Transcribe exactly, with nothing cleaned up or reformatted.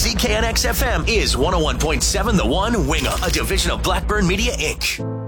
Z K N X F M is one oh one point seven The One, Wingham, a division of Blackburn Media, Incorporated.